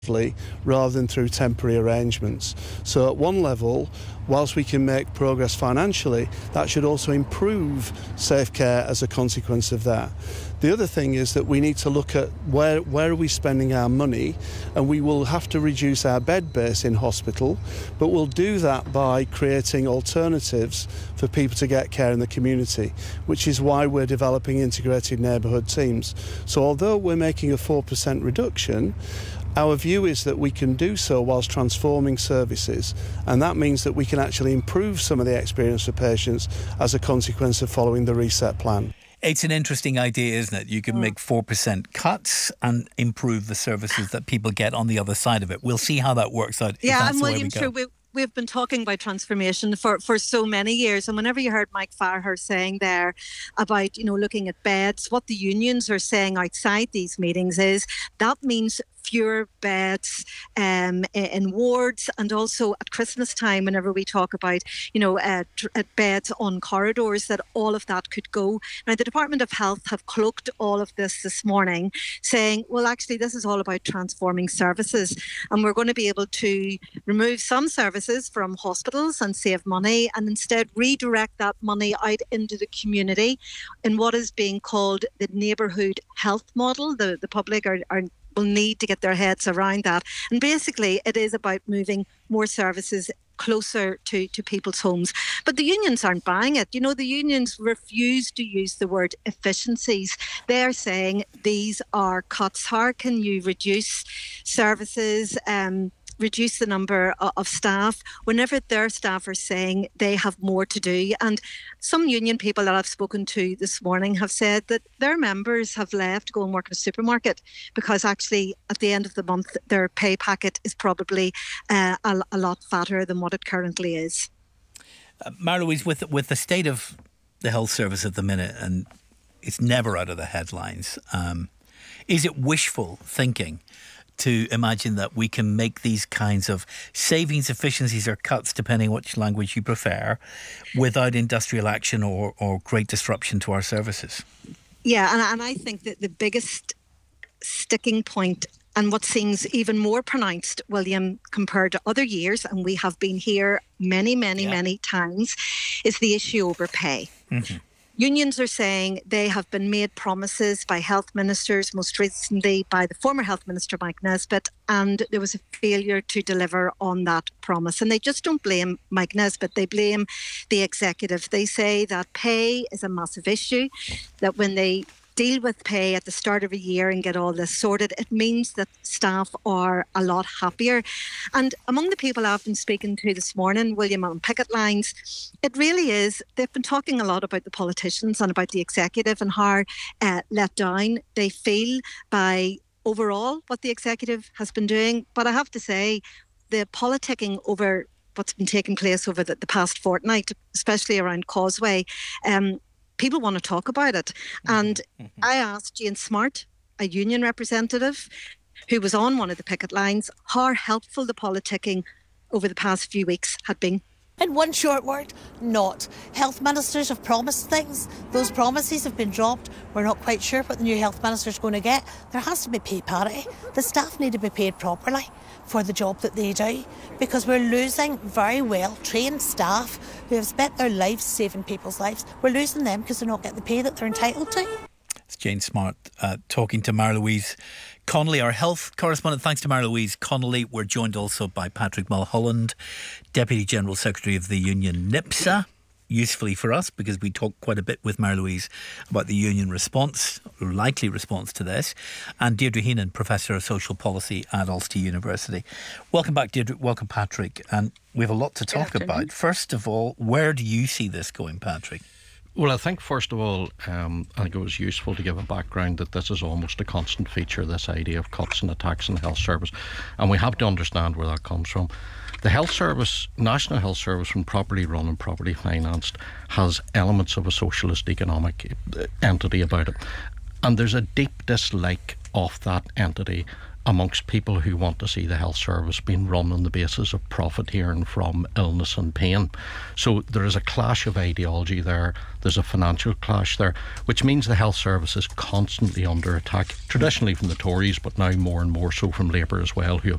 rather than through temporary arrangements. So at one level, whilst we can make progress financially, that should also improve safe care as a consequence of that. The other thing is that we need to look at where are we spending our money, and we will have to reduce our bed base in hospital, but we'll do that by creating alternatives for people to get care in the community, which is why we're developing integrated neighbourhood teams. So although we're making a 4% reduction, our view is that we can do so whilst transforming services, and that means that we can actually improve some of the experience for patients as a consequence of following the reset plan. It's an interesting idea, isn't it? You can make 4% cuts and improve the services that people get on the other side of it. We'll see how that works out. Yeah, and William, sure, we've been talking about transformation for so many years, and whenever you heard Mike Farher saying there about, looking at beds, what the unions are saying outside these meetings is that means fewer beds in wards, and also at Christmas time, whenever we talk about, at beds on corridors, that all of that could go. Now, the Department of Health have cloaked all of this morning, saying, well, actually, this is all about transforming services, and we're going to be able to remove some services from hospitals and save money, and instead redirect that money out into the community in what is being called the neighbourhood health model. The public will need to get their heads around that. And basically, it is about moving more services closer to people's homes. But the unions aren't buying it. The unions refuse to use the word efficiencies. They're saying these are cuts. How can you reduce services, reduce the number of staff whenever their staff are saying they have more to do? And some union people that I've spoken to this morning have said that their members have left to go and work in a supermarket because actually at the end of the month their pay packet is probably a lot fatter than what it currently is. Mary-Louise, with the state of the health service at the minute, and it's never out of the headlines, is it wishful thinking to imagine that we can make these kinds of savings, efficiencies or cuts, depending which language you prefer, without industrial action or great disruption to our services? Yeah, and I think that the biggest sticking point, and what seems even more pronounced, William, compared to other years, and we have been here many times, is the issue over pay. Mm-hmm. Unions are saying they have been made promises by health ministers, most recently by the former health minister, Mike Nesbitt, and there was a failure to deliver on that promise. And they just don't blame Mike Nesbitt, they blame the executive. They say that pay is a massive issue, that when they deal with pay at the start of a year and get all this sorted, it means that staff are a lot happier. And among the people I've been speaking to this morning, William, on picket lines, it really is, they've been talking a lot about the politicians and about the executive and how let down they feel by overall what the executive has been doing. But I have to say, the politicking over what's been taking place over the past fortnight, especially around Causeway, people want to talk about it. And I asked Jane Smart, a union representative who was on one of the picket lines, how helpful the politicking over the past few weeks had been. In one short word, not. Health ministers have promised things. Those promises have been dropped. We're not quite sure what the new health minister's going to get. There has to be pay parity. The staff need to be paid properly for the job that they do, because we're losing very well trained staff who have spent their lives saving people's lives. We're losing them because they're not getting the pay that they're entitled to. It's Jane Smart talking to Mary-Louise Connolly, our health correspondent. Thanks to Mary-Louise Connolly. We're joined also by Patrick Mulholland, Deputy General Secretary of the union NIPSA. Usefully for us, because we talked quite a bit with Mary-Louise about the union response, or likely response to this, and Deirdre Heenan, Professor of Social Policy at Ulster University. Welcome back, Deirdre. Welcome, Patrick. And we have a lot to talk about. First of all, where do you see this going, Patrick? Well, I think, first of all, I think it was useful to give a background that this is almost a constant feature, this idea of cuts and attacks in the health service. And we have to understand where that comes from. The health service, National Health Service, when properly run and properly financed, has elements of a socialist economic entity about it. And there's a deep dislike of that entity amongst people who want to see the health service being run on the basis of profiteering from illness and pain. So there is a clash of ideology there. There's a financial clash there, which means the health service is constantly under attack, traditionally from the Tories, but now more and more so from Labour as well, who